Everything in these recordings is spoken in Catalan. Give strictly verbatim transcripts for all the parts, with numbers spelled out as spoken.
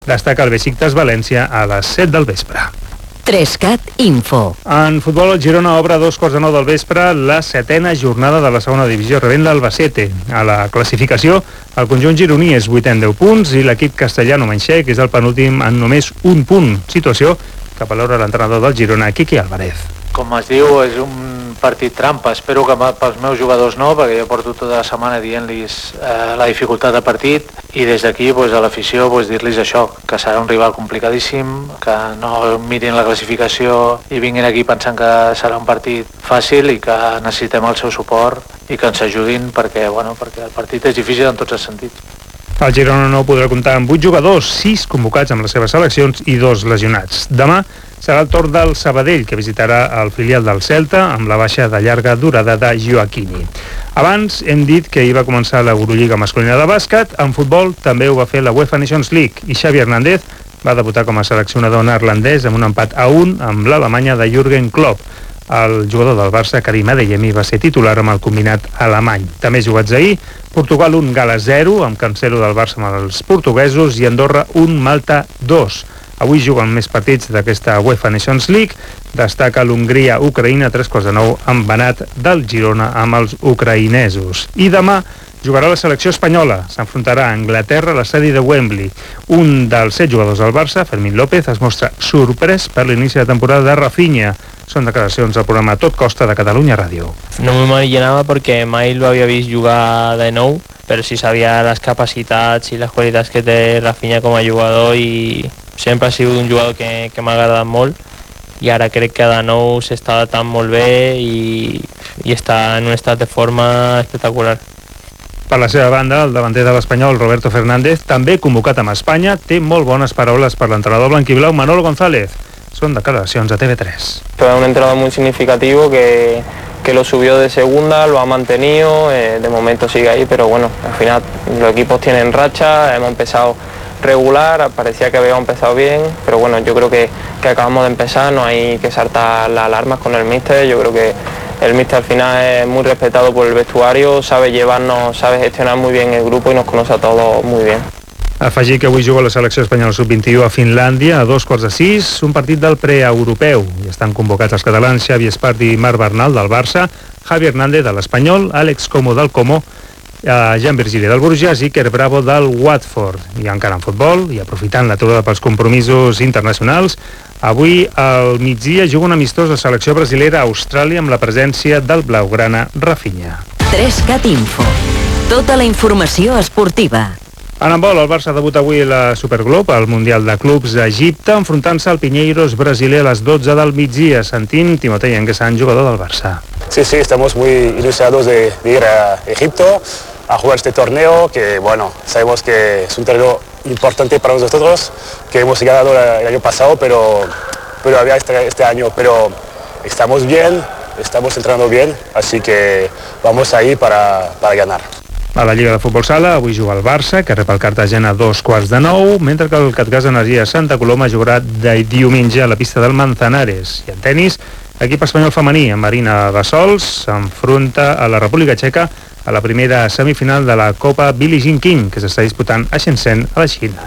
Destaca el Besiktas València a les set del vespre. tres cat Info. En futbol, el Girona obre a dos quarts de nou del vespre la setena jornada de la segona divisió, rebent l'Albacete. A la classificació, el conjunt gironí és vuitè amb deu punts i l'equip castellano-manxec és el penúltim en només un punt. Situació que valora l'entrenador del Girona, Quique Álvarez. Com es diu, és un partit trampa. Espero que pels meus jugadors no, perquè jo porto tota la setmana dient-los eh, la dificultat de partit, i des d'aquí pues, a l'afició pues, dir-los això, que serà un rival complicadíssim, que no mirin la classificació i vinguin aquí pensant que serà un partit fàcil i que necessitem el seu suport i que ens ajudin perquè, bueno, perquè el partit és difícil en tots els sentits. El Girona no podrà comptar amb vuit jugadors, sis convocats amb les seves seleccions i dos lesionats. Demà serà el torn del Sabadell, que visitarà el filial del Celta amb la baixa de llarga durada de Joaquini. Abans hem dit que hi va començar l'Eurolliga masculina de bàsquet. En futbol també ho va fer la UEFA Nations League i Xavi Hernández va debutar com a seleccionador neerlandès amb un empat a un amb l'Alemanya de Jürgen Klopp. El jugador del Barça, Karim Adeyemi, va ser titular amb el combinat alemany. També jugats ahir, Portugal un, Gala zero, amb Cancelo del Barça amb els portuguesos, i Andorra un, Malta dos. Avui juguen més partits d'aquesta UEFA Nations League. Destaca l'Hongria-Ucraïna, tres quarts de nou, amb Benat del Girona amb els ucraïnesos. I demà jugarà la selecció espanyola. S'enfrontarà a Anglaterra a l'estadi de Wembley. Un dels set jugadors del Barça, Fermín López, es mostra sorprès per l'inici de temporada de Rafinha. Són declaracions al programa Tot Costa de Catalunya Ràdio. No m'imaginava perquè mai lo havia vist jugar de nou, però sí sabia les capacitats i les qualitats que té Rafinha com a jugador, i sempre ha sigut un jugador que, que m'ha agradat molt, i ara crec que de nou s'està adaptant molt bé i, i està en un estat de forma espectacular. Per la seva banda, el davanter de l'Espanyol, Roberto Fernández, també convocat amb Espanya, té molt bones paraules per l'entrenador blanquiblau Manolo González. Son declaraciones a T V tres. Fue un entrenador muy significativo que, que lo subió de segunda, lo ha mantenido, eh, de momento sigue ahí, pero bueno, al final los equipos tienen racha, hemos empezado regular, parecía que habíamos empezado bien, pero bueno, yo creo que, que acabamos de empezar, no hay que saltar las alarmas con el míster. Yo creo que el míster al final es muy respetado por el vestuario, sabe llevarnos, sabe gestionar muy bien el grupo y nos conoce a todos muy bien. Afegir que avui juga la selecció espanyola sub vint-i-u a Finlàndia a dos quarts de sis, un partit del preeuropeu. I estan convocats els catalans Xavi Espart i Marc Bernal del Barça, Javi Hernández de l'Espanyol, Àlex Como del Como, eh, Jan Virgili del Borges i Iker Bravo del Watford. I encara en futbol, i aprofitant l'aturada pels compromisos internacionals, avui al migdia juga un amistós de selecció brasilera a Austràlia amb la presència del blaugrana Rafinha. tres cat Info. Tota la informació esportiva. En handbol, el Barça debuta avui la Superglobe, al Mundial de Clubs d'Egipte, enfrontant-se al Pinheiros brasiler a les dotze del migdia. Sentim Timotei Enguesan, jugador del Barça. Sí, sí, estamos muy ilusionados de, de ir a Egipto a jugar este torneo, que bueno, sabemos que es un torneo importante para nosotros, que hemos ganado el año pasado, pero, pero había este, este año, pero estamos bien, estamos entrenando bien, así que vamos ahí para, para ganar. A la Lliga de Futbol Sala, avui juga el Barça, que rep el Cartagena a dos quarts de nou, mentre que el Catgas Energia Santa Coloma jugarà de diumenge a la pista del Manzanares. I en tenis, l'equip espanyol femení, amb Marina Bassols, s'enfronta a la República Txeca a la primera semifinal de la Copa Billie Jean King, que s'està disputant a Shenzhen, a la Xina.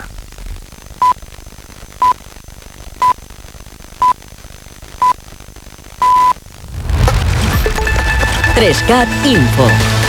tres cat Info.